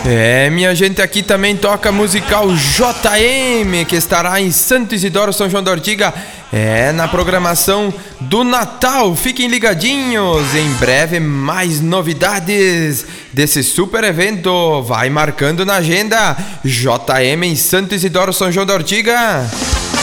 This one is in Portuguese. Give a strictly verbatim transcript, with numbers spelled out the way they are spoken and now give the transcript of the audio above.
É, minha gente, aqui também toca musical J M, que estará em Santo Isidoro, São João da Ortiga, é, na programação do Natal. Fiquem ligadinhos, em breve mais novidades desse super evento. Vai marcando na agenda, J M em Santo Isidoro, São João da Ortiga.